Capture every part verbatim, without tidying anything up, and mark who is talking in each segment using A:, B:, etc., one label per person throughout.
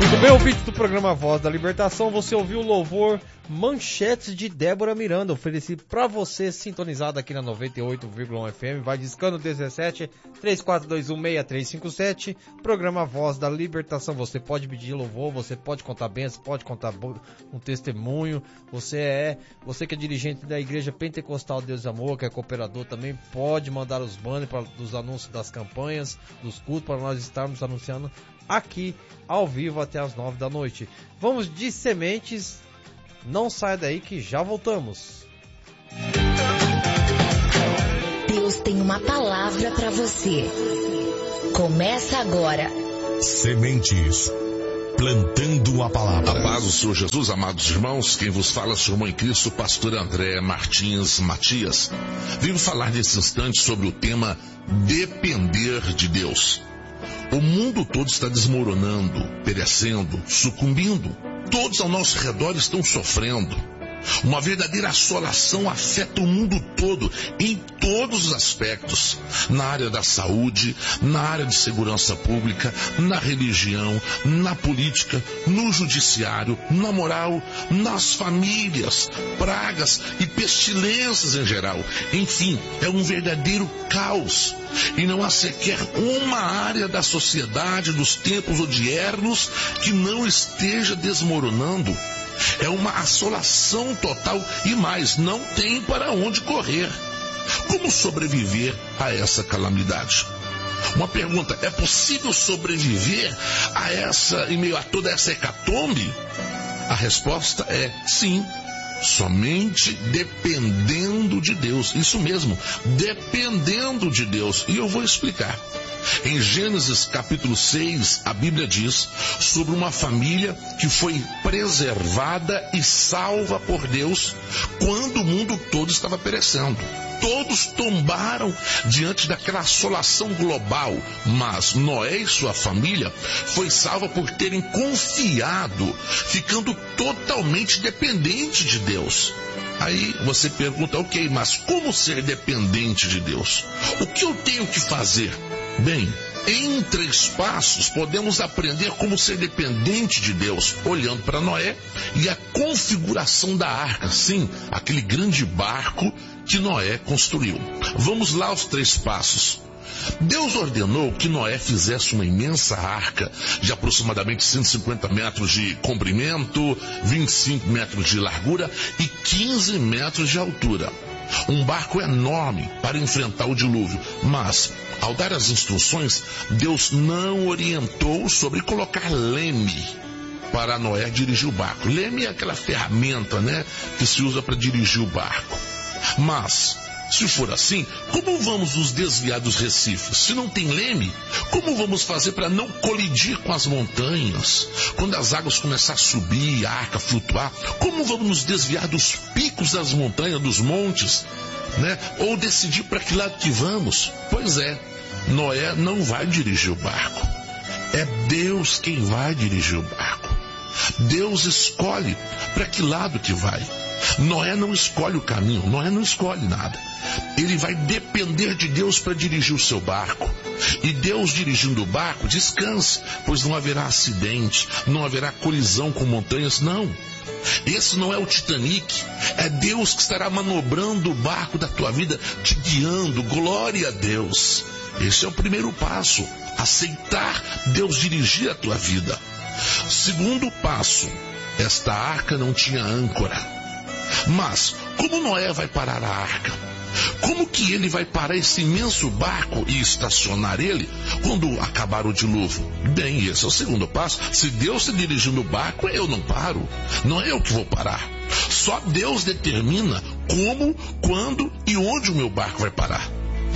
A: Muito bem, ouvinte do programa Voz da Libertação, você ouviu o louvor Manchetes de Débora Miranda, oferecido para você, sintonizado aqui na noventa e oito vírgula um F M, vai discando dezessete, três quatro dois um, seis três cinco sete, programa Voz da Libertação. Você pode pedir louvor, você pode contar bênçãos, pode contar um testemunho, você é, você que é dirigente da Igreja Pentecostal Deus e Amor, que é cooperador, também pode mandar os banners pra, dos anúncios das campanhas, dos cultos, para nós estarmos anunciando aqui ao vivo até as nove da noite. Vamos de sementes, não saia daí que já voltamos.
B: Deus tem uma palavra para você. Começa agora.
C: Sementes, plantando a palavra.
D: A paz do Senhor Jesus, amados irmãos, quem vos fala é o seu irmão em Cristo, pastor André Martins Matias. Venho falar nesse instante sobre o tema depender de Deus. O mundo todo está desmoronando, perecendo, sucumbindo. Todos ao nosso redor estão sofrendo. Uma verdadeira assolação afeta o mundo todo, em todos os aspectos. Na área da saúde, na área de segurança pública, na religião, na política, no judiciário, na moral, nas famílias, pragas e pestilências em geral. Enfim, é um verdadeiro caos. E não há sequer uma área da sociedade dos tempos odiernos que não esteja desmoronando. É uma assolação total e mais, não tem para onde correr. Como sobreviver a essa calamidade? Uma pergunta, é possível sobreviver a essa, em meio a toda essa hecatombe? A resposta é sim, somente dependendo de Deus. Isso mesmo, dependendo de Deus. E eu vou explicar. Em Gênesis capítulo seis, a Bíblia diz sobre uma família que foi preservada e salva por Deus quando o mundo todo estava perecendo. Todos tombaram diante daquela assolação global, mas Noé e sua família foi salva por terem confiado, ficando totalmente dependente de Deus. Aí você pergunta, ok, mas como ser dependente de Deus? O que eu tenho que fazer? Bem, em três passos podemos aprender como ser dependente de Deus, olhando para Noé e a configuração da arca, sim, aquele grande barco que Noé construiu. Vamos lá aos três passos. Deus ordenou que Noé fizesse uma imensa arca de aproximadamente cento e cinquenta metros de comprimento, vinte e cinco metros de largura e quinze metros de altura. Um barco enorme para enfrentar o dilúvio, mas ao dar as instruções, Deus não orientou sobre colocar leme para Noé dirigir o barco. Leme é aquela ferramenta, né, que se usa para dirigir o barco. Mas, se for assim, como vamos nos desviar dos recifes? Se não tem leme, como vamos fazer para não colidir com as montanhas? Quando as águas começarem a subir, a arca flutuar, como vamos nos desviar dos picos das montanhas, dos montes, né? Ou decidir para que lado que vamos? Pois é, Noé não vai dirigir o barco. É Deus quem vai dirigir o barco. Deus escolhe para que lado que vai. Noé não escolhe o caminho, Noé não escolhe nada. Ele vai depender de Deus para dirigir o seu barco. E Deus dirigindo o barco, descanse, pois não haverá acidente, não haverá colisão com montanhas, não. Esse não é o Titanic, é Deus que estará manobrando o barco da tua vida, te guiando, glória a Deus. Esse é o primeiro passo, aceitar Deus dirigir a tua vida. Segundo passo, esta arca não tinha âncora. Mas, como Noé vai parar a arca? Como que ele vai parar esse imenso barco e estacionar ele quando acabar o dilúvio? Bem, esse é o segundo passo. Se Deus está dirigindo o barco, eu não paro. Não é eu que vou parar. Só Deus determina como, quando e onde o meu barco vai parar.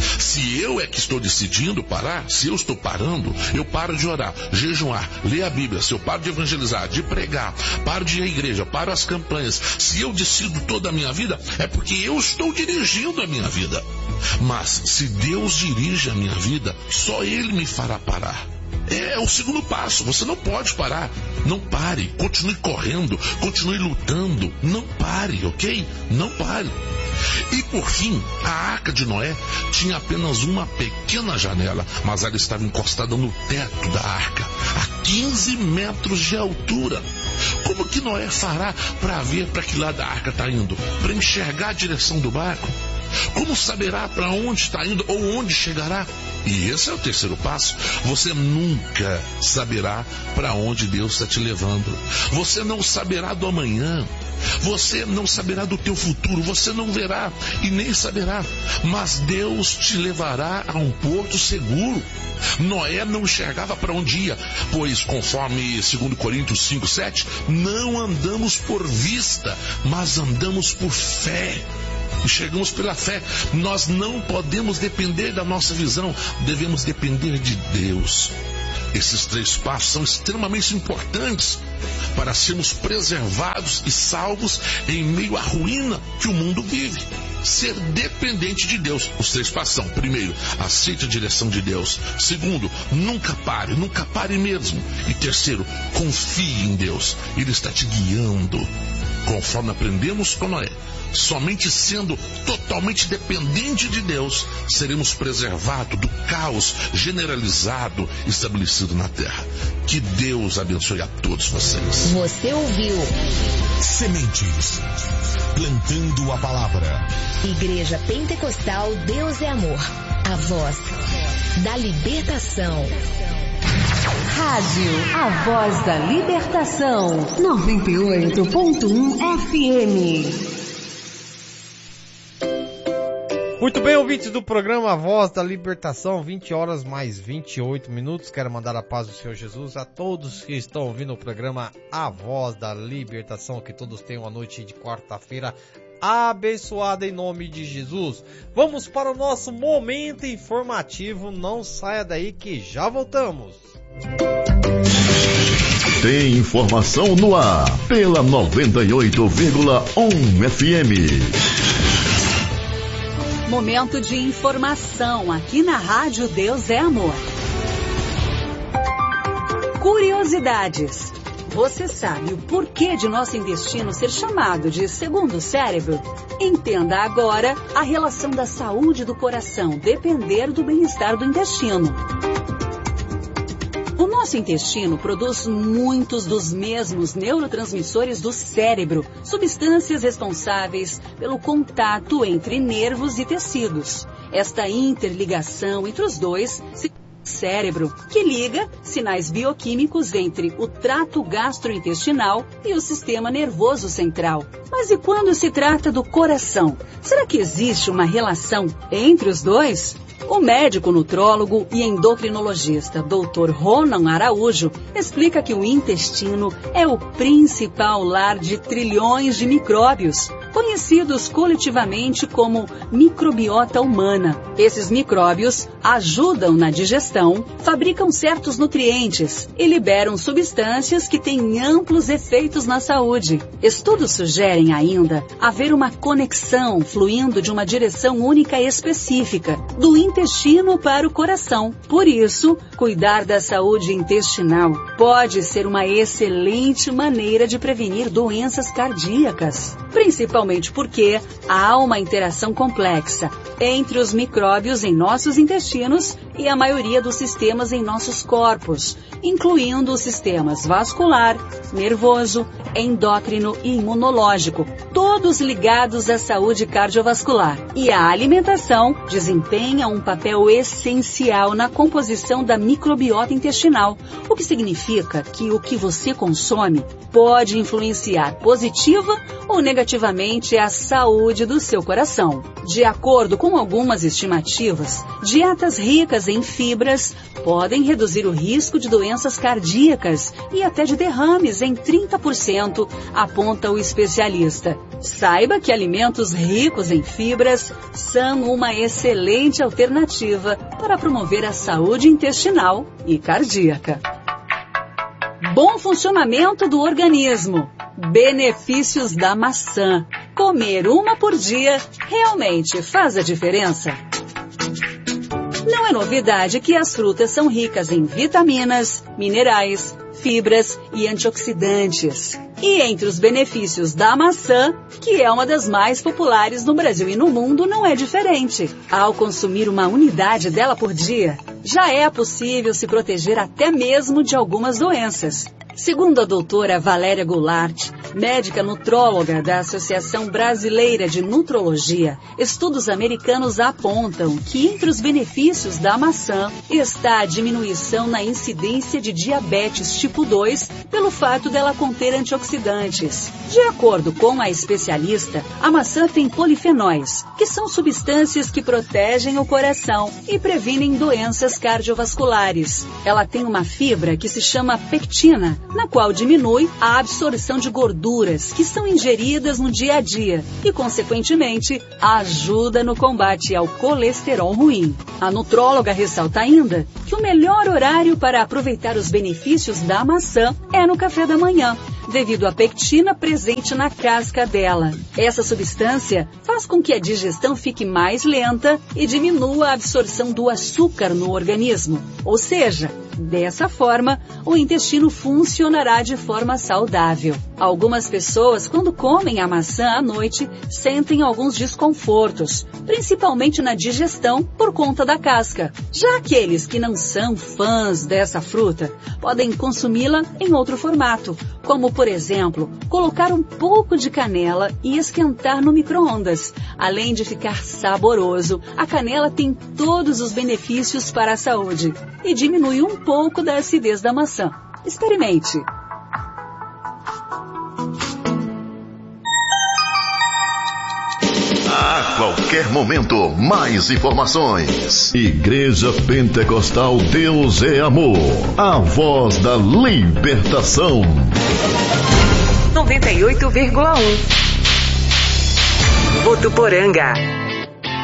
D: Se eu é que estou decidindo parar, se eu estou parando, eu paro de orar, jejuar, ler a Bíblia. Se eu paro de evangelizar, de pregar, paro de ir à igreja, paro as campanhas. Se eu decido toda a minha vida, é porque eu estou dirigindo a minha vida. Mas se Deus dirige a minha vida, só Ele me fará parar. É o segundo passo, você não pode parar. Não pare, continue correndo, continue lutando. Não pare, ok? Não pare. E por fim, a arca de Noé tinha apenas uma pequena janela, mas ela estava encostada no teto da arca. A quinze metros de altura. Como que Noé fará para ver para que lado a arca está indo? Para enxergar a direção do barco? Como saberá para onde está indo ou onde chegará? E esse é o terceiro passo. Você nunca saberá para onde Deus está te levando. Você não saberá do amanhã. Você não saberá do teu futuro. Você não verá e nem saberá. Mas Deus te levará a um porto seguro. Noé não enxergava para onde ia, pois, conforme segundo Coríntios cinco, sete, não andamos por vista, mas andamos por fé. E chegamos pela fé. Nós não podemos depender da nossa visão, devemos depender de Deus. Esses três passos são extremamente importantes para sermos preservados e salvos em meio à ruína que o mundo vive. Ser dependente de Deus. Os três passos são: primeiro, aceite a direção de Deus. Segundo, nunca pare, nunca pare mesmo. E terceiro, confie em Deus. Ele está te guiando. Conforme aprendemos com Noé, somente sendo totalmente dependente de Deus, seremos preservados do caos generalizado estabelecido na terra. Que Deus abençoe a todos vocês.
B: Você ouviu
C: Sementes, plantando a palavra.
B: Igreja Pentecostal Deus é Amor, a voz da libertação.
E: Rádio A Voz da Libertação, noventa e oito ponto um F M.
A: Muito bem, ouvintes do programa A Voz da Libertação, vinte horas mais vinte e oito minutos. Quero mandar a paz do Senhor Jesus a todos que estão ouvindo o programa A Voz da Libertação. Que todos tenham uma noite de quarta-feira abençoada em nome de Jesus. Vamos para o nosso momento informativo. Não saia daí que já voltamos.
F: Tem informação no ar pela noventa e oito vírgula um F M.
E: Momento de informação aqui na Rádio Deus é Amor. Curiosidades. Você sabe o porquê de nosso intestino ser chamado de segundo cérebro? Entenda agora a relação da saúde do coração depender do bem-estar do intestino. O nosso intestino produz muitos dos mesmos neurotransmissores do cérebro, substâncias responsáveis pelo contato entre nervos e tecidos. Esta interligação entre os dois se cérebro, que liga sinais bioquímicos entre o trato gastrointestinal e o sistema nervoso central. Mas e quando se trata do coração? Será que existe uma relação entre os dois? O médico nutrólogo e endocrinologista doutor Ronan Araújo explica que o intestino é o principal lar de trilhões de micróbios, conhecidos coletivamente como microbiota humana. Esses micróbios ajudam na digestão, fabricam certos nutrientes e liberam substâncias que têm amplos efeitos na saúde. Estudos sugerem ainda haver uma conexão fluindo de uma direção única e específica, do intestino para o coração. Por isso, cuidar da saúde intestinal pode ser uma excelente maneira de prevenir doenças cardíacas, principalmente porque há uma interação complexa entre os micróbios em nossos intestinos e a maioria dos sistemas em nossos corpos, incluindo os sistemas vascular, nervoso, endócrino e imunológico, todos ligados à saúde cardiovascular. E a alimentação desempenha um papel essencial na composição da microbiota intestinal, o que significa que o que você consome pode influenciar positiva ou negativamente a saúde do seu coração. De acordo com algumas estimativas, dietas ricas em fibras podem reduzir o risco de doenças cardíacas e até de derrames em trinta por cento, aponta o especialista. Saiba que alimentos ricos em fibras são uma excelente alternativa para promover a saúde intestinal e cardíaca. Bom funcionamento do organismo. Benefícios da maçã. Comer uma por dia realmente faz a diferença? Não é novidade que as frutas são ricas em vitaminas, minerais, fibras e antioxidantes. E entre os benefícios da maçã, que é uma das mais populares no Brasil e no mundo, não é diferente. Ao consumir uma unidade dela por dia, já é possível se proteger até mesmo de algumas doenças. Segundo a doutora Valéria Goulart, médica nutróloga da Associação Brasileira de Nutrologia, estudos americanos apontam que entre os benefícios da maçã está a diminuição na incidência de diabetes tipo dois pelo fato dela conter antioxidantes. De acordo com a especialista, a maçã tem polifenóis, que são substâncias que protegem o coração e previnem doenças cardiovasculares. Ela tem uma fibra que se chama pectina, na qual diminui a absorção de gorduras que são ingeridas no dia a dia e, consequentemente, ajuda no combate ao colesterol ruim. A nutróloga ressalta ainda que o melhor horário para aproveitar os benefícios da maçã é no café da manhã, devido à pectina presente na casca dela. Essa substância faz com que a digestão fique mais lenta e diminua a absorção do açúcar no organismo. Ou seja, dessa forma, o intestino funcionará de forma saudável. Algumas pessoas, quando comem a maçã à noite, sentem alguns desconfortos, principalmente na digestão por conta da casca. Já aqueles que não são fãs dessa fruta podem consumi-la em outro formato, como, por exemplo, colocar um pouco de canela e esquentar no micro-ondas. Além de ficar saboroso, a canela tem todos os benefícios para a saúde e diminui um pouco da acidez da maçã. Experimente!
F: A qualquer momento, mais informações. Igreja Pentecostal Deus é Amor. A voz da libertação.
G: noventa e oito vírgula um. Votuporanga.